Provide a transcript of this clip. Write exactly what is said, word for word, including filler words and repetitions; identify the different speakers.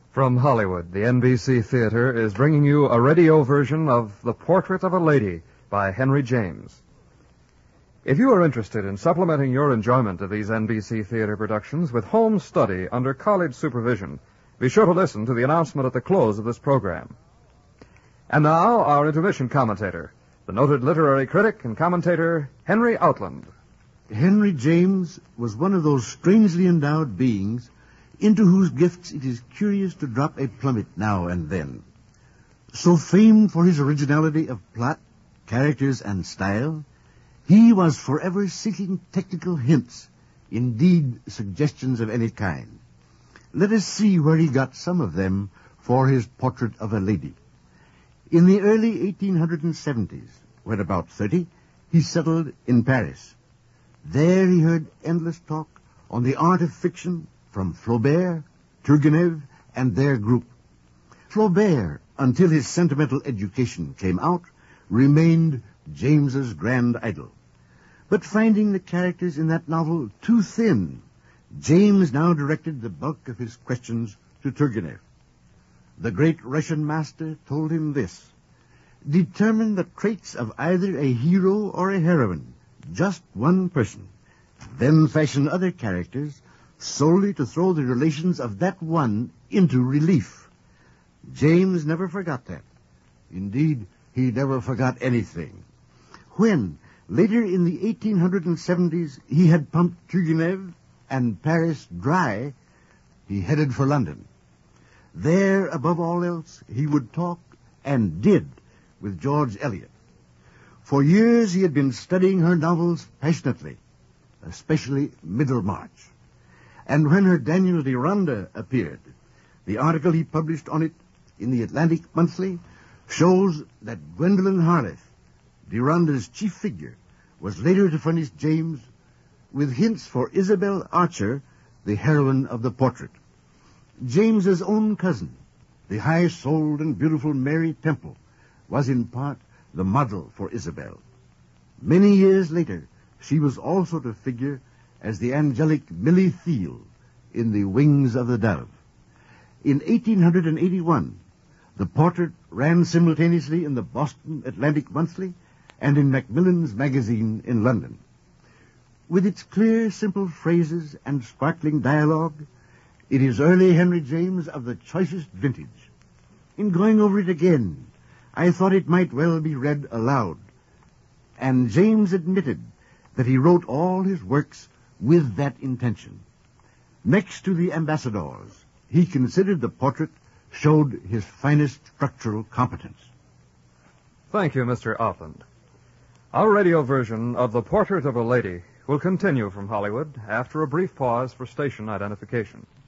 Speaker 1: From Hollywood, the N B C Theater is bringing you a radio version of The Portrait of a Lady by Henry James. If you are interested in supplementing your enjoyment of these N B C Theater productions with home study under college supervision, be sure to listen to the announcement at the close of this program. And now, our intermission commentator, the noted literary critic and commentator, Henry Outland.
Speaker 2: Henry James was one of those strangely endowed beings into whose gifts it is curious to drop a plummet now and then. So famed for his originality of plot, characters, and style, he was forever seeking technical hints, indeed suggestions of any kind. Let us see where he got some of them for his Portrait of a Lady. In the early eighteen seventies, when about thirty, he settled in Paris. There he heard endless talk on the art of fiction from Flaubert, Turgenev, and their group. Flaubert, until his sentimental education came out, remained James's grand idol. But finding the characters in that novel too thin, James now directed the bulk of his questions to Turgenev. The great Russian master told him this: determine the traits of either a hero or a heroine, just one person, then fashion other characters solely to throw the relations of that one into relief. James never forgot that. Indeed, he never forgot anything. When, later in the eighteen seventies, he had pumped Turgenev and Paris dry, he headed for London. There, above all else, he would talk, and did, with George Eliot. For years he had been studying her novels passionately, especially Middlemarch. And when her Daniel Deronda appeared, the article he published on it in the Atlantic Monthly shows that Gwendolyn Harleth, Deronda's chief figure, was later to furnish James with hints for Isabel Archer, the heroine of the portrait. James's own cousin, the high-souled and beautiful Mary Temple, was in part the model for Isabel. Many years later, she was also to figure as the angelic Millie Theale in The Wings of the Dove. In eighteen eighty-one, the portrait ran simultaneously in the Boston Atlantic Monthly and in Macmillan's Magazine in London. With its clear, simple phrases and sparkling dialogue, it is early Henry James of the choicest vintage. In going over it again, I thought it might well be read aloud, and James admitted that he wrote all his works with that intention. Next to the ambassadors, he considered the portrait showed his finest structural competence.
Speaker 1: Thank you, Mister Outland. Our radio version of The Portrait of a Lady will continue from Hollywood after a brief pause for station identification.